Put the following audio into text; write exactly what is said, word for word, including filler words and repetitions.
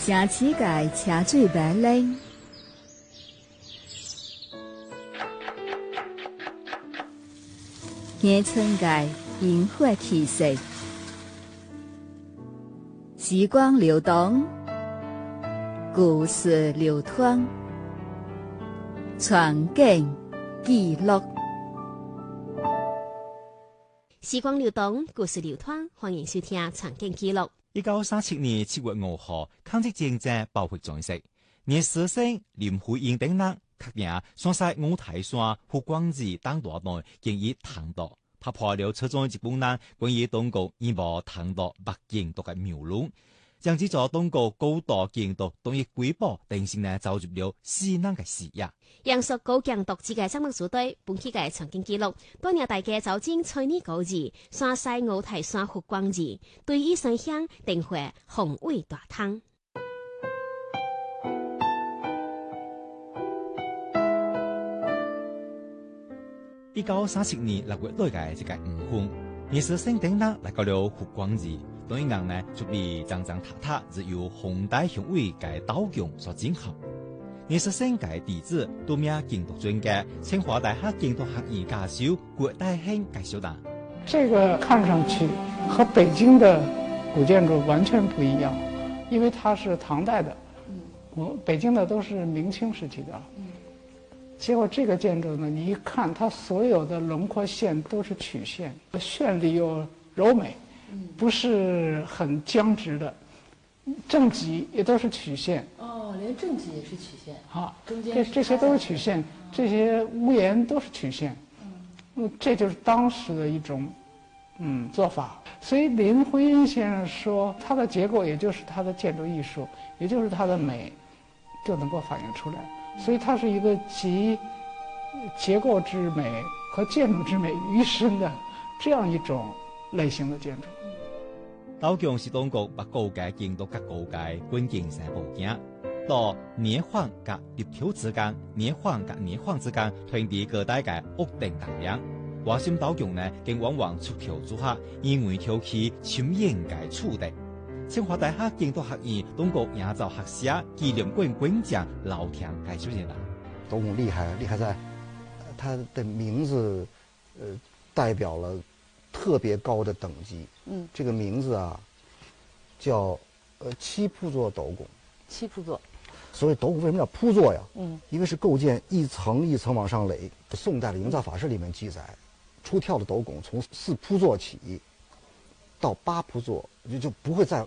城市界车水马龙，乡村界萤火气息，时光流动，故事流淌，传景记录。 时光流动，故事流淌，欢迎收听《传景记录》。 一九三七年七月五號，抗日戰爭爆發狀勢，葉士升、林徽因等人確認上西五台山福光寺等大內建議tan道，拍破了車中一本人關於當局以無tan道北京道嘅謬論，將之做當局高度監督同意舉報，定性呢走入了死人嘅視野。 楊述高強獨自嘅生物組隊，本期嘅傳景記錄，當日大家走進翠泥高寺、山西五台山福光寺，對於山鄉定會宏偉大湯。 一九三七年六月六日嘅一個午昏，葉士升等人來到了福光寺，當一人呢就被張張塔塔只有紅帶雄偉嘅道強所驚嚇。葉士升嘅弟子都名建築專家，清華大學建築學院教授郭大興介紹道： 這個看上去和北京的古建築完全不一樣，因為它是唐代的，我北京的都是明清時期的。結果這個建築呢，你一看它所有的輪廓線都是曲線，絢麗又柔美，不是很僵直的。正脊也都是曲線。 哦，連正脊也是曲線。 好， 中間這這些都是曲線，這些屋檐都是曲線。嗯，這就是當時的一種嗯做法。所以林徽因先生說，它的結構也就是它的建築藝術，也就是它的美，就能夠反映出來。所以它是一個集結構之美和建築之美於身的這樣一種類型的建築。 道強是當局把高階建築及高階關鍵性部件，到年晃及立條之間，年晃及年晃之間，傳遞各大嘅屋頂大梁。華心道強呢，更往往出條組合，因為挑起深遠嘅處地。清華大學建築學院當局營造學者紀念館館長老田介紹啦。 道強厲害，厲害在，他的名字，呃，代表了特別高的等級。嗯，這個名字啊，叫呃七鋪座斗拱。 七鋪座。 所以斗拱為什麼叫鋪座呀？ 嗯， 因為是構建一層一層往上壘。宋代的營造法式裡面記載，出跳的斗拱從四鋪座起到八鋪座，就就不會再